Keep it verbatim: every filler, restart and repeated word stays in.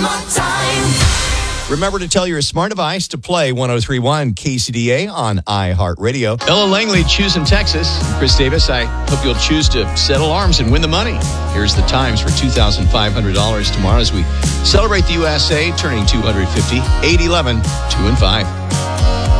One more time. Remember to tell your smart device to play one oh three point one K C D A on iHeartRadio. Ella Langley choosing Texas. Chris Davis, I hope you'll choose to settle arms and win the money. Here's the times for two thousand five hundred dollars tomorrow as we celebrate the U S A turning two hundred fifty, eight eleven, two and five.